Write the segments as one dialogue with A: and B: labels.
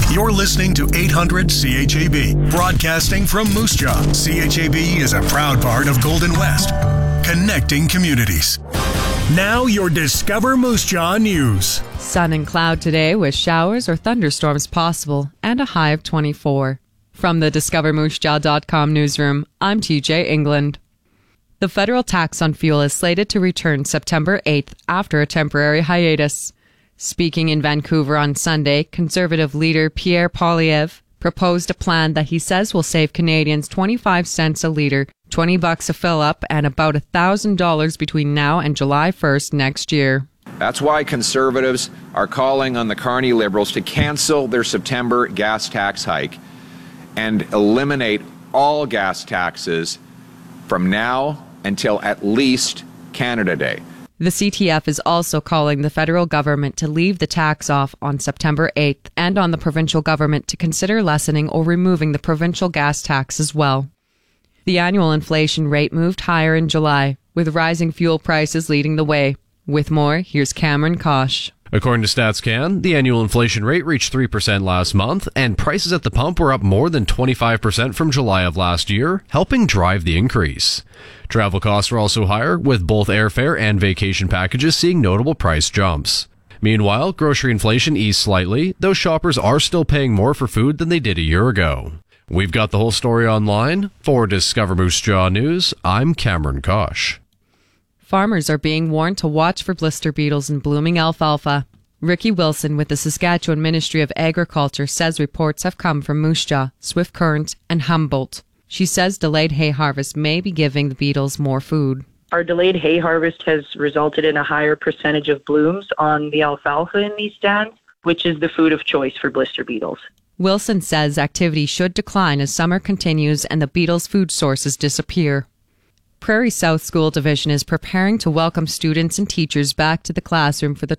A: You're listening to 800 CHAB, broadcasting from Moose Jaw. CHAB is a proud part of Golden West, connecting communities. Now your Discover Moose Jaw news.
B: Sun and cloud today with showers or thunderstorms possible and a high of 24. From the DiscoverMooseJaw.com newsroom, I'm TJ England. The federal tax on fuel is slated to return September 8th after a temporary hiatus. Speaking in Vancouver on Sunday, Conservative leader Pierre Poilievre proposed a plan that he says will save Canadians 25 cents a litre, $20 a fill-up, and about $1,000 between now and July 1st next year.
C: That's why Conservatives are calling on the Carney Liberals to cancel their September gas tax hike and eliminate all gas taxes from now until at least Canada Day.
B: The CTF is also calling the federal government to leave the tax off on September 8th and on the provincial government to consider lessening or removing the provincial gas tax as well. The annual inflation rate moved higher in July, with rising fuel prices leading the way. With more, here's Cameron Kosh.
D: According to StatsCan, the annual inflation rate reached 3% last month, and prices at the pump were up more than 25% from July of last year, helping drive the increase. Travel costs are also higher, with both airfare and vacation packages seeing notable price jumps. Meanwhile, grocery inflation eased slightly, though shoppers are still paying more for food than they did a year ago. We've got the whole story online. For Discover Moose Jaw News, I'm Cameron Kosh.
B: Farmers are being warned to watch for blister beetles in blooming alfalfa. Ricky Wilson with the Saskatchewan Ministry of Agriculture says reports have come from Moose Jaw, Swift Current, and Humboldt. She says delayed hay harvest may be giving the beetles more food.
E: Our delayed hay harvest has resulted in a higher percentage of blooms on the alfalfa in these stands, which is the food of choice for blister beetles.
B: Wilson says activity should decline as summer continues and the beetles' food sources disappear. Prairie South School Division is preparing to welcome students and teachers back to the classroom for the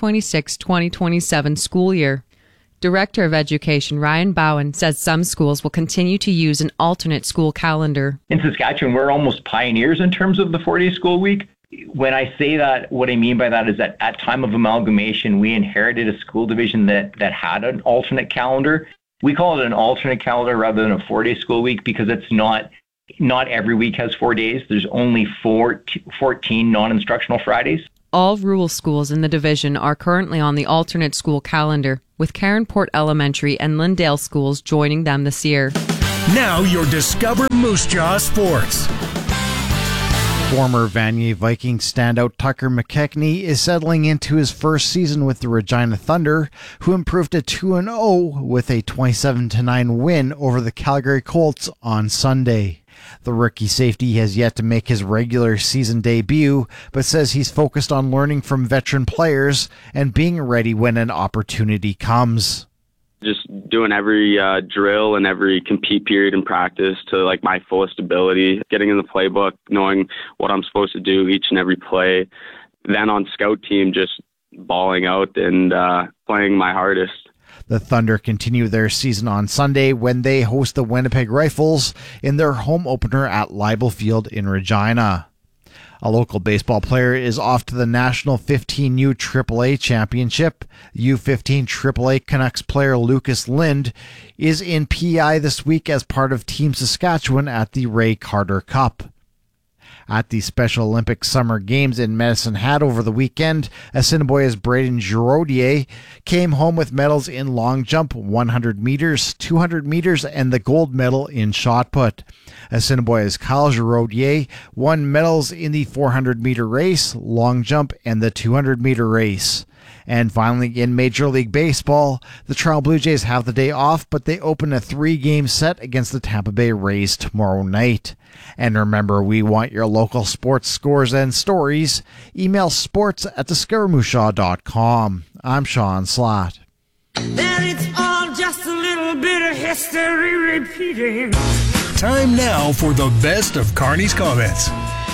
B: 2026-2027 school year. Director of Education Ryan Bowen says some schools will continue to use an alternate school calendar.
F: In Saskatchewan, we're almost pioneers in terms of the 4-day school week. When I say that, what I mean by that is that at time of amalgamation, we inherited a school division that had an alternate calendar. We call it an alternate calendar rather than a 4-day school week because it's not every week has 4 days. There's only 14 non-instructional Fridays.
B: All rural schools in the division are currently on the alternate school calendar, with Caronport Elementary and Lyndale schools joining them this year.
A: Now your Discover Moose Jaw Sports.
G: Former Vanier Vikings standout Tucker McKechnie is settling into his first season with the Regina Thunder, who improved to 2-0 with a 27-9 win over the Calgary Colts on Sunday. The rookie safety has yet to make his regular season debut, but says he's focused on learning from veteran players and being ready when an opportunity comes.
H: Just doing every drill and every compete period in practice to my fullest ability, getting in the playbook, knowing what I'm supposed to do each and every play. Then on scout team, just balling out and playing my hardest.
G: The Thunder continue their season on Sunday when they host the Winnipeg Rifles in their home opener at Leibel Field in Regina. A local baseball player is off to the National 15U AAA Championship. U15 AAA Canucks player Lucas Lind is in PI this week as part of Team Saskatchewan at the Ray Carter Cup. At the Special Olympic Summer Games in Medicine Hat over the weekend, Assiniboia's Braden Giraudier came home with medals in long jump, 100 meters, 200 meters, and the gold medal in shot put. Assiniboia's Kyle Giraudier won medals in the 400-meter race, long jump, and the 200-meter race. And finally, in Major League Baseball, the Toronto Blue Jays have the day off, but they open a 3-game set against the Tampa Bay Rays tomorrow night. And remember, we want your local sports scores and stories. Email sports@discovermoosejawr.com. I'm Sean Slott.
I: Then it's all just a little bit of history repeating.
A: Time now for the best of Carney's comments.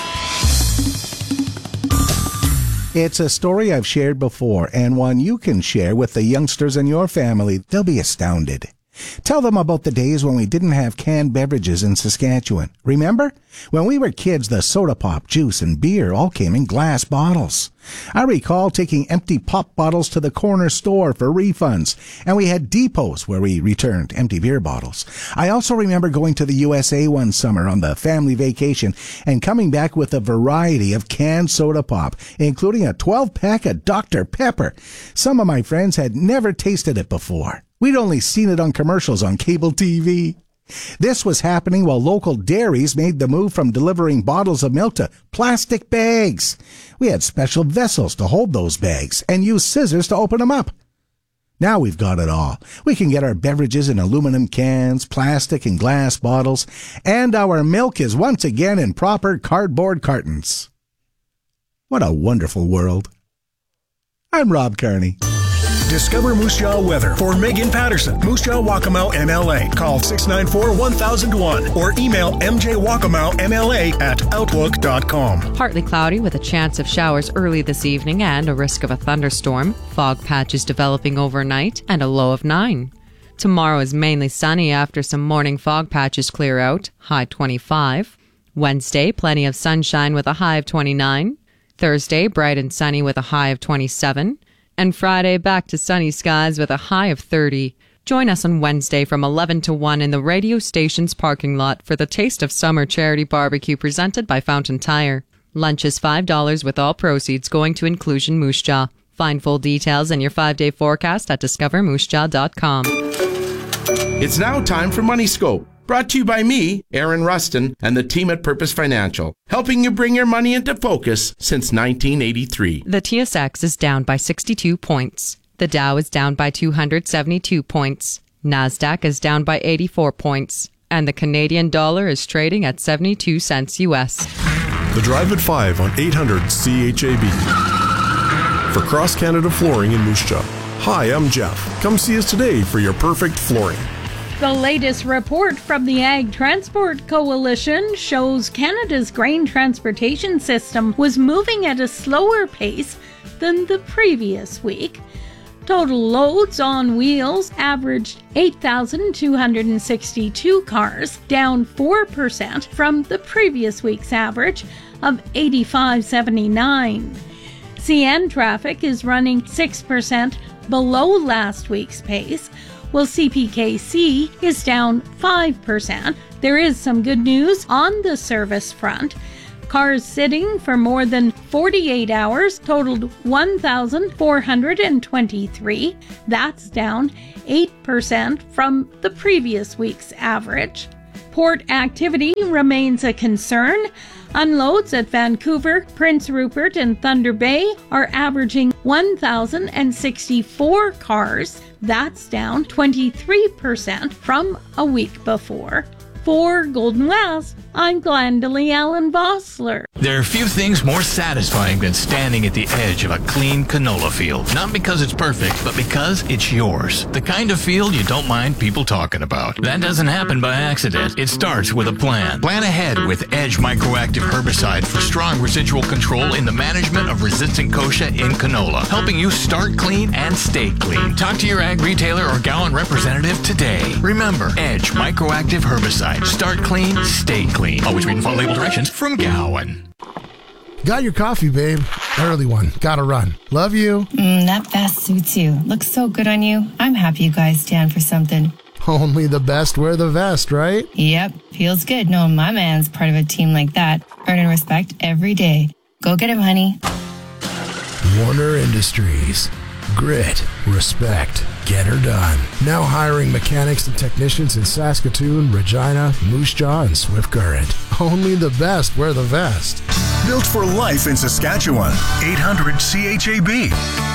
J: It's a story I've shared before and one you can share with the youngsters in your family. They'll be astounded. Tell them about the days when we didn't have canned beverages in Saskatchewan. Remember? When we were kids, the soda pop, juice, and beer all came in glass bottles. I recall taking empty pop bottles to the corner store for refunds, and we had depots where we returned empty beer bottles. I also remember going to the USA one summer on the family vacation and coming back with a variety of canned soda pop, including a 12-pack of Dr. Pepper. Some of my friends had never tasted it before. We'd only seen it on commercials on cable TV. This was happening while local dairies made the move from delivering bottles of milk to plastic bags. We had special vessels to hold those bags and use scissors to open them up. Now we've got it all. We can get our beverages in aluminum cans, plastic and glass bottles, and our milk is once again in proper cardboard cartons. What a wonderful world. I'm Rob Kearney.
A: Discover Moose Jaw weather for Megan Patterson, Moose Jaw Waccamaw MLA. Call 694-1001 or email mjwaccamawmla@outlook.com.
B: Partly cloudy with a chance of showers early this evening and a risk of a thunderstorm. Fog patches developing overnight and a low of 9. Tomorrow is mainly sunny after some morning fog patches clear out, high 25. Wednesday, plenty of sunshine with a high of 29. Thursday, bright and sunny with a high of 27. And Friday, back to sunny skies with a high of 30. Join us on Wednesday from 11 to 1 in the radio station's parking lot for the Taste of Summer charity barbecue presented by Fountain Tire. Lunch is $5 with all proceeds going to Inclusion Moose Jaw. Find full details and your 5-day forecast at discovermoosejaw.com.
K: It's now time for Money Scope. Brought to you by me, Aaron Rustin, and the team at Purpose Financial, helping you bring your money into focus since 1983.
B: The TSX is down by 62 points. The Dow is down by 272 points. NASDAQ is down by 84 points. And the Canadian dollar is trading at 72 cents US.
L: The Drive at 5 on 800 CHAB. For Cross Canada Flooring in Moose Jaw. Hi, I'm Jeff. Come see us today for your perfect flooring.
M: The latest report from the Ag Transport Coalition shows Canada's grain transportation system was moving at a slower pace than the previous week. Total loads on wheels averaged 8,262 cars, down 4% from the previous week's average of 8,579. CN traffic is running 6% below last week's pace, while CPKC is down 5%. There is some good news on the service front. Cars sitting for more than 48 hours totaled 1,423. That's down 8% from the previous week's average. Port activity remains a concern. Unloads at Vancouver, Prince Rupert, and Thunder Bay are averaging 1,064 cars. That's down 23% from a week before. For Golden West, I'm Glendalee Allen Bossler.
N: There are few things more satisfying than standing at the edge of a clean canola field. Not because it's perfect, but because it's yours. The kind of field you don't mind people talking about. That doesn't happen by accident. It starts with a plan. Plan ahead with Edge Microactive Herbicide for strong residual control in the management of resistant kochia in canola, helping you start clean and stay clean. Talk to your ag retailer or Gowan representative today. Remember, Edge Microactive Herbicide. Start clean, stay clean. Always read and follow label directions from Gowan.
O: Got your coffee, babe. Early one. Gotta run. Love you.
P: That vest suits you. Looks so good on you. I'm happy you guys stand for something.
O: Only the best wear the vest, right?
P: Yep. Feels good knowing my man's part of a team like that. Earning respect every day. Go get him, honey.
O: Warner Industries. Grit. Respect. Get her done. Now hiring mechanics and technicians in Saskatoon, Regina, Moose Jaw, and Swift Current. Only the best wear the vest.
A: Built for life in Saskatchewan. 800 CHAB.